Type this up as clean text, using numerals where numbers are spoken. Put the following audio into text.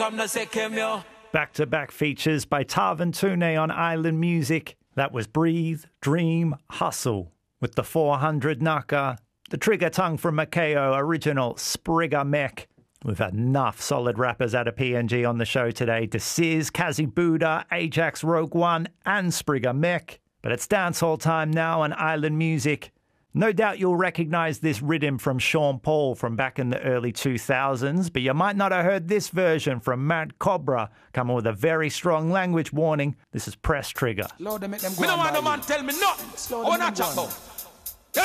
Back-to-back features by Tarvan Tune on Island Music. That was Breathe, Dream, Hustle with the 400 Naka, the Trigger Tongue from Makeo, original Sprigga Mech. We've had enough solid rappers out of PNG on the show today. DeSiz, Kazi Buddha, Ajax Rogue One and Sprigga Mech. But it's dancehall time now on Island Music. No doubt you'll recognise this rhythm from Sean Paul from back in the early 2000s, but you might not have heard this version from Mad Cobra, coming with a very strong language warning. This is Press Trigger. Me no want no man tell me nothing. I want to chat about.